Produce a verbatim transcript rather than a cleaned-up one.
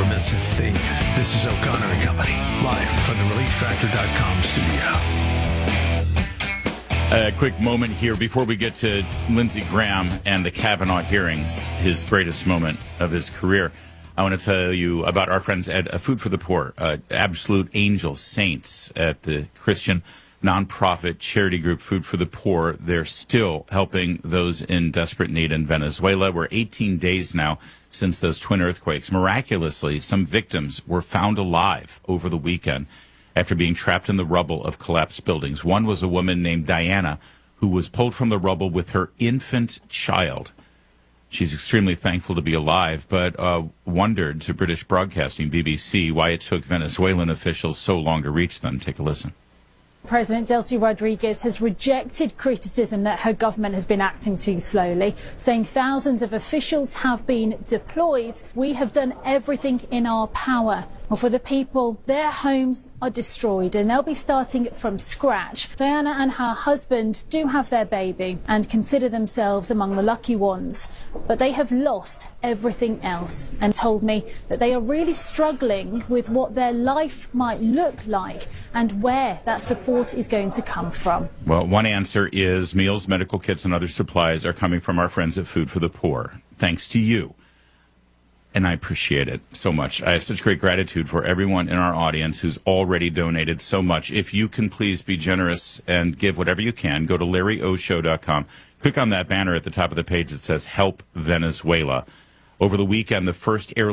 never miss a thing. This is O'Connor and Company, live from the relief factor dot com studio. A quick moment here before we get to Lindsey Graham and the Kavanaugh hearings, his greatest moment of his career. I want to tell you about our friends at uh, Food for the Poor, uh, absolute angel saints at the Christian nonprofit charity group Food for the Poor. They're still helping those in desperate need in Venezuela. We're eighteen days now since those twin earthquakes. Miraculously, some victims were found alive over the weekend after being trapped in the rubble of collapsed buildings. One was a woman named Diana, who was pulled from the rubble with her infant child. She's extremely thankful to be alive, but uh, wondered to British Broadcasting, B B C, why it took Venezuelan officials so long to reach them. Take a listen. President Delcy Rodriguez has rejected criticism that her government has been acting too slowly, saying thousands of officials have been deployed. We have done everything in our power. Well, for the people, their homes are destroyed and they'll be starting from scratch. Diana and her husband do have their baby and consider themselves among the lucky ones, but they have lost everything else and told me that they are really struggling with what their life might look like and where that support is going to come from. Well, one answer is meals, medical kits, and other supplies are coming from our friends at Food for the Poor. Thanks to you. And I appreciate it so much. I have such great gratitude for everyone in our audience who's already donated so much. If you can please be generous and give whatever you can, go to larry o show dot com. Click on that banner at the top of the page that says Help Venezuela. Over the weekend, the first air